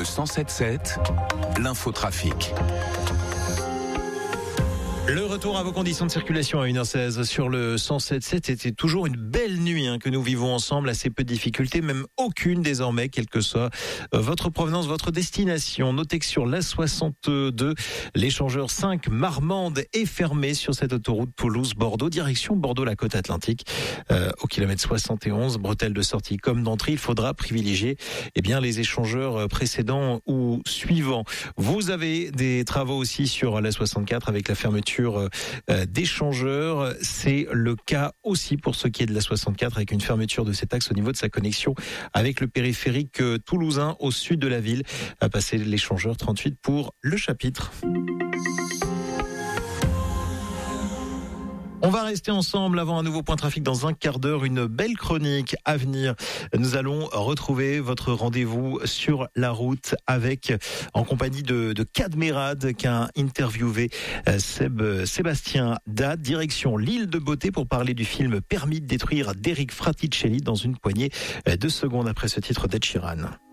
Le 107.7, l'infotrafic. Le retour à vos conditions de circulation à 1h16 sur le 107.7. C'était toujours une belle nuit que nous vivons ensemble, assez peu de difficultés, même aucune désormais, quelle que soit votre provenance, votre destination. Notez que sur l'A62, l'échangeur 5 Marmande est fermé sur cette autoroute Toulouse-Bordeaux, direction Bordeaux-la côte atlantique, au kilomètre 71, bretelle de sortie comme d'entrée. Il faudra privilégier les échangeurs précédents ou suivants. Vous avez des travaux aussi sur l'A64 avec la fermeture d'échangeurs. C'est le cas aussi pour ce qui est de la 64 avec une fermeture de cet axe au niveau de sa connexion avec le périphérique toulousain au sud de la ville. À passer l'échangeur 38 pour le chapitre. On va rester ensemble avant un nouveau point trafic dans un quart d'heure, une belle chronique à venir. Nous allons retrouver votre rendez-vous sur la route en compagnie de Cadmerade qu'a interviewé Sébastien Dade, direction l'île de Beauté pour parler du film Permis de détruire d'Eric Fraticelli dans une poignée de secondes après ce titre d'Ed Sheeran.